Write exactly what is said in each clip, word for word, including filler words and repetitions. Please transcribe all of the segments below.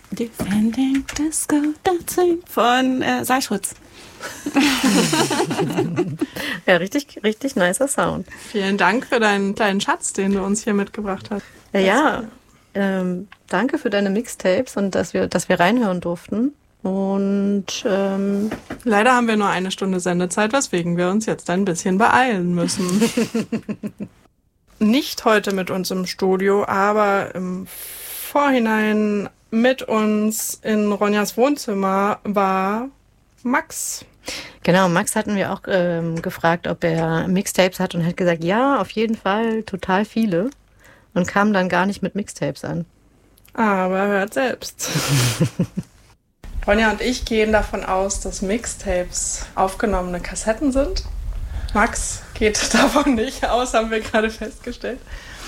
Defending Disco Dancing von äh, Seischutz. Ja, richtig, richtig nicer Sound. Vielen Dank für deinen kleinen Schatz, den du uns hier mitgebracht hast. Ja, ja. Ähm, danke für deine Mixtapes und dass wir, dass wir reinhören durften. Und ähm, leider haben wir nur eine Stunde Sendezeit, weswegen wir uns jetzt ein bisschen beeilen müssen. Nicht heute mit uns im Studio, aber im Vorhinein mit uns in Ronjas Wohnzimmer war Max. Genau, Max hatten wir auch ähm, gefragt, ob er Mixtapes hat und hat gesagt, ja, auf jeden Fall, total viele. Und kam dann gar nicht mit Mixtapes an. Aber hört selbst. Ronja und ich gehen davon aus, dass Mixtapes aufgenommene Kassetten sind. Max geht davon nicht aus, haben wir gerade festgestellt.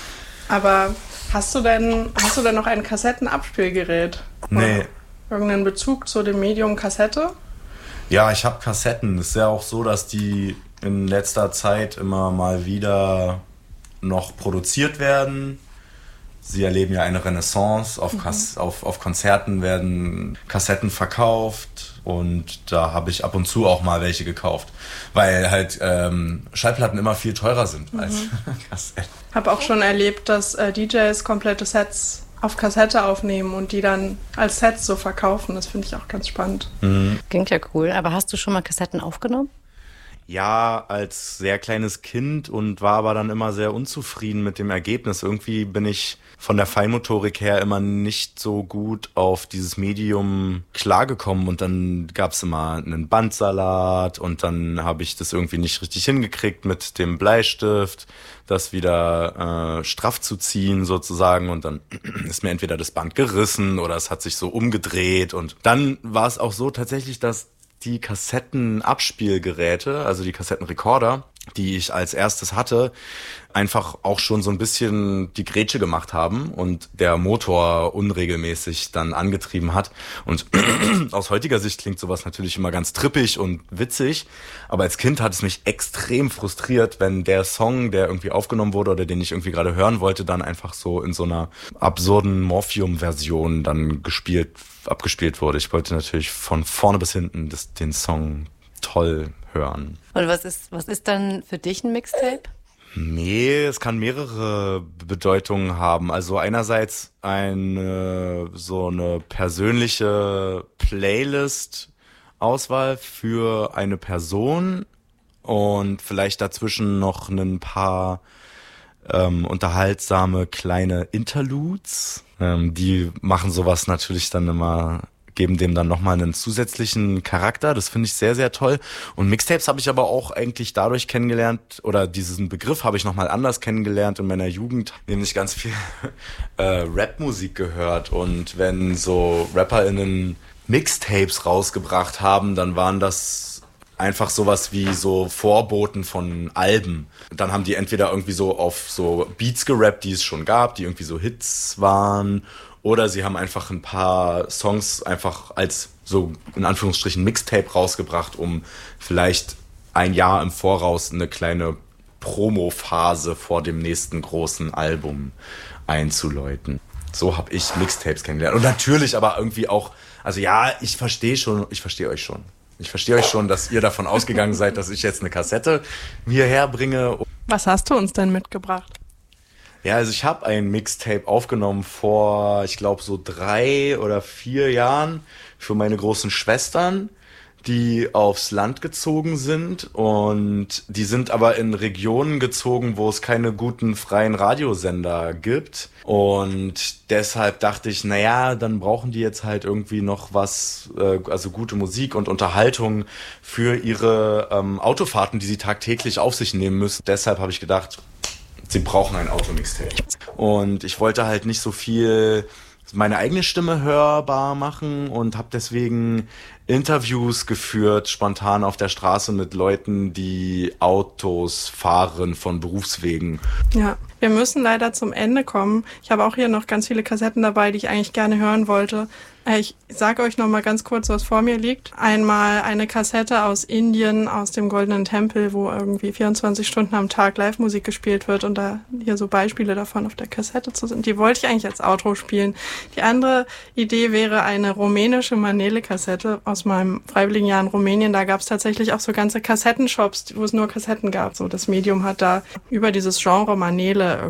Aber hast du denn, hast du denn noch ein Kassettenabspielgerät? Nee. Oder irgendeinen Bezug zu dem Medium Kassette? Ja, ich habe Kassetten. Es ist ja auch so, dass die in letzter Zeit immer mal wieder noch produziert werden. Sie erleben ja eine Renaissance. Auf, Kas- mhm. auf, auf Konzerten werden Kassetten verkauft und da habe ich ab und zu auch mal welche gekauft, weil halt ähm, Schallplatten immer viel teurer sind mhm. als Kassetten. Ich habe auch schon erlebt, dass äh, D Js komplette Sets auf Kassette aufnehmen und die dann als Sets so verkaufen. Das finde ich auch ganz spannend. Mhm. Klingt ja cool. Aber hast du schon mal Kassetten aufgenommen? Ja, als sehr kleines Kind und war aber dann immer sehr unzufrieden mit dem Ergebnis. Irgendwie bin ich von der Feinmotorik her immer nicht so gut auf dieses Medium klargekommen und dann gab's immer einen Bandsalat und dann habe ich das irgendwie nicht richtig hingekriegt mit dem Bleistift, das wieder äh, straff zu ziehen sozusagen und dann ist mir entweder das Band gerissen oder es hat sich so umgedreht und dann war es auch so tatsächlich, dass die Kassettenabspielgeräte, also die Kassettenrekorder, die ich als erstes hatte, einfach auch schon so ein bisschen die Grätsche gemacht haben und der Motor unregelmäßig dann angetrieben hat. Und aus heutiger Sicht klingt sowas natürlich immer ganz trippig und witzig, aber als Kind hat es mich extrem frustriert, wenn der Song, der irgendwie aufgenommen wurde oder den ich irgendwie gerade hören wollte, dann einfach so in so einer absurden Morphium-Version dann gespielt, abgespielt wurde. Ich wollte natürlich von vorne bis hinten das, den Song toll hören. Und was ist, was ist dann für dich ein Mixtape? Nee, es kann mehrere Bedeutungen haben. Also einerseits eine so eine persönliche Playlist-Auswahl für eine Person und vielleicht dazwischen noch ein paar ähm, unterhaltsame kleine Interludes. Ähm, die machen sowas natürlich dann immer, geben dem dann nochmal einen zusätzlichen Charakter. Das finde ich sehr, sehr toll. Und Mixtapes habe ich aber auch eigentlich dadurch kennengelernt, oder diesen Begriff habe ich nochmal anders kennengelernt in meiner Jugend, nämlich ganz viel äh, Rap-Musik gehört. Und wenn so RapperInnen Mixtapes rausgebracht haben, dann waren das einfach sowas wie so Vorboten von Alben. Dann haben die entweder irgendwie so auf so Beats gerappt, die es schon gab, die irgendwie so Hits waren, oder sie haben einfach ein paar Songs einfach als so in Anführungsstrichen Mixtape rausgebracht, um vielleicht ein Jahr im Voraus eine kleine Promo-Phase vor dem nächsten großen Album einzuläuten. So habe ich Mixtapes kennengelernt. Und natürlich aber irgendwie auch, also ja, ich verstehe schon, ich verstehe euch schon. Ich verstehe euch schon, dass ihr davon ausgegangen seid, dass ich jetzt eine Kassette hierher bringe. Was hast du uns denn mitgebracht? Ja, also ich habe ein Mixtape aufgenommen vor, ich glaube, so drei oder vier Jahren für meine großen Schwestern, die aufs Land gezogen sind. Und die sind aber in Regionen gezogen, wo es keine guten freien Radiosender gibt. Und deshalb dachte ich, naja, dann brauchen die jetzt halt irgendwie noch was, äh, also gute Musik und Unterhaltung für ihre ähm, Autofahrten, die sie tagtäglich auf sich nehmen müssen. Deshalb habe ich gedacht, sie brauchen ein Automixtape. Und ich wollte halt nicht so viel meine eigene Stimme hörbar machen und habe deswegen Interviews geführt, spontan auf der Straße mit Leuten, die Autos fahren von Berufswegen. Ja, wir müssen leider zum Ende kommen. Ich habe auch hier noch ganz viele Kassetten dabei, die ich eigentlich gerne hören wollte. Ich sage euch noch mal ganz kurz, was vor mir liegt. Einmal eine Kassette aus Indien, aus dem Goldenen Tempel, wo irgendwie vierundzwanzig Stunden am Tag Live-Musik gespielt wird und da hier so Beispiele davon auf der Kassette zu sind. Die wollte ich eigentlich als Outro spielen. Die andere Idee wäre eine rumänische Manele-Kassette aus meinem freiwilligen Jahr in Rumänien. Da gab es tatsächlich auch so ganze Kassettenshops, wo es nur Kassetten gab. So, das Medium hat da über dieses Genre Manele